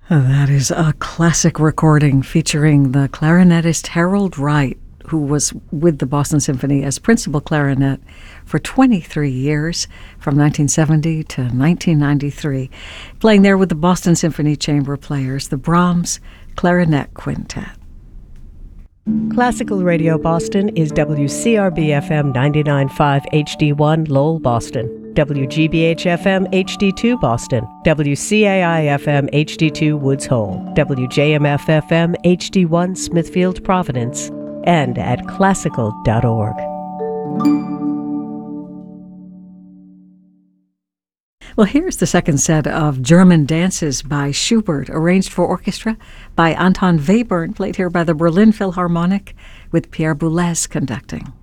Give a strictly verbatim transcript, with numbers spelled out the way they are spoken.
That is a classic recording featuring the clarinetist Harold Wright, who was with the Boston Symphony as principal clarinet for twenty-three years, from nineteen seventy to nineteen ninety-three, playing there with the Boston Symphony Chamber Players, the Brahms Clarinet Quintet. Classical Radio Boston is W C R B F M ninety-nine point five H D one Lowell, Boston, W G B H F M H D two Boston, W C A I F M H D two Woods Hole, W J M F F M H D one Smithfield, Providence, and at classical dot org. Well, here's the second set of German dances by Schubert, arranged for orchestra by Anton Webern, played here by the Berlin Philharmonic, with Pierre Boulez conducting.